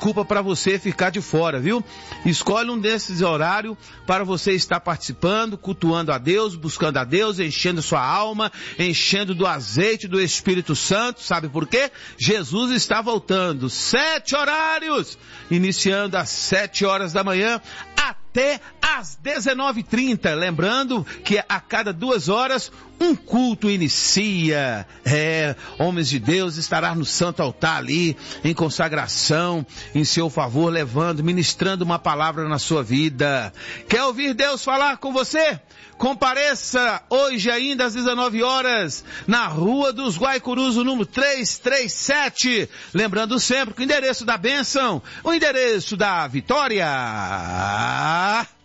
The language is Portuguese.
desculpa para você ficar de fora, viu? Escolhe um desses horários para você estar participando, cultuando a Deus, buscando a Deus, enchendo sua alma, enchendo do azeite do Espírito Santo. Sabe por quê? Jesus está voltando. 7 horários, iniciando às 7 horas da manhã até às 19h30. Lembrando que a cada 2 horas um culto inicia. Homens de Deus estará no santo altar ali, em consagração, em seu favor, levando, ministrando uma palavra na sua vida. Quer ouvir Deus falar com você? Compareça hoje ainda às 19 horas na Rua dos Guaicurus, o número 337. Lembrando sempre que o endereço da bênção, o endereço da vitória.